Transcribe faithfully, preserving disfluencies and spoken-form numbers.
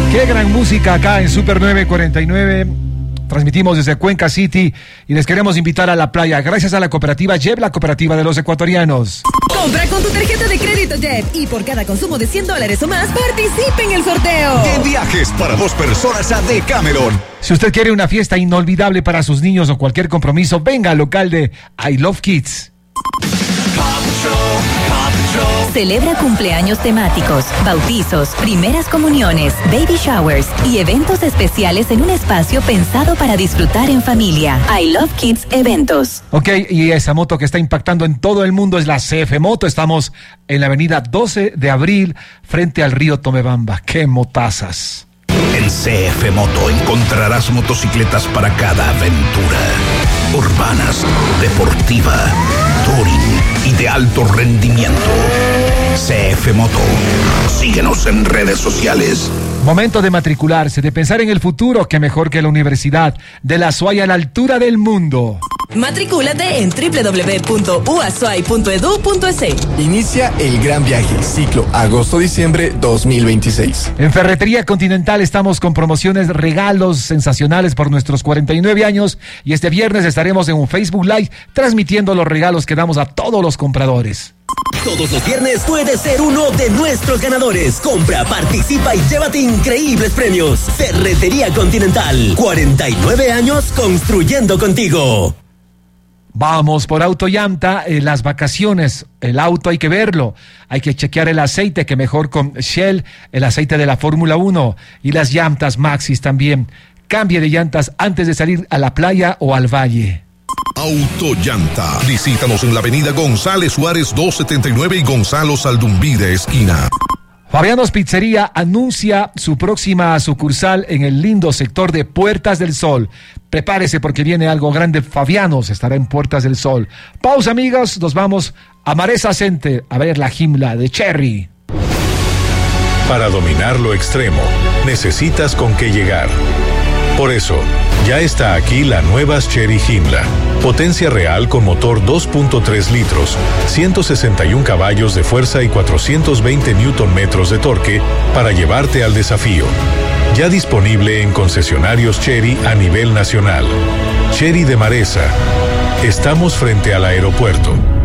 Qué gran música acá en Super nueve cuarenta y nueve. Transmitimos desde Cuenca City y les queremos invitar a la playa gracias a la cooperativa Jeep, la cooperativa de los ecuatorianos. Compra con tu tarjeta de crédito Jeep y por cada consumo de cien dólares o más participe en el sorteo. De viajes para dos personas a Decameron. Si usted quiere una fiesta inolvidable para sus niños o cualquier compromiso, venga al local de I Love Kids. Celebra cumpleaños temáticos, bautizos, primeras comuniones, baby showers y eventos especiales en un espacio pensado para disfrutar en familia. I Love Kids Eventos. Ok, y esa moto que está impactando en todo el mundo es la C F Moto. Estamos en la avenida doce de abril, frente al río Tomebamba. ¡Qué motazas! En C F Moto encontrarás motocicletas para cada aventura. Urbanas, deportiva, touring y de alto rendimiento. C F Moto. Síguenos en redes sociales. Momento de matricularse, de pensar en el futuro, que mejor que la Universidad de la Azuay, a la altura del mundo. Matricúlate en doble u doble u doble u punto u azuay punto e d u punto es. Inicia el gran viaje, ciclo agosto-diciembre dos mil veintiséis. En Ferretería Continental estamos con promociones, regalos sensacionales por nuestros cuarenta y nueve años y este viernes estaremos en un Facebook Live transmitiendo los regalos que damos a todos los compradores. Todos los viernes puedes ser uno de nuestros ganadores. Compra, participa y llévate increíbles premios. Ferretería Continental, cuarenta y nueve años construyendo contigo. Vamos por Autollanta, en las vacaciones, el auto hay que verlo, hay que chequear el aceite, que mejor con Shell, el aceite de la Fórmula uno, y las llantas Maxxis también. Cambie de llantas antes de salir a la playa o al valle. Autollanta. Visítanos en la avenida González Suárez doscientos setenta y nueve y Gonzalo Saldumbide esquina. Fabianos Pizzería anuncia su próxima sucursal en el lindo sector de Puertas del Sol. Prepárese porque viene algo grande. Fabianos estará en Puertas del Sol. Pausa, amigos, nos vamos a Maresa Center a ver la Jimla de Cherry. Para dominar lo extremo, necesitas con qué llegar. Por eso, ya está aquí la nueva Chery Jimla. Potencia real con motor dos punto tres litros, ciento sesenta y un caballos de fuerza y cuatrocientos veinte newton metros de torque para llevarte al desafío. Ya disponible en concesionarios Chery a nivel nacional. Chery de Maresa. Estamos frente al aeropuerto.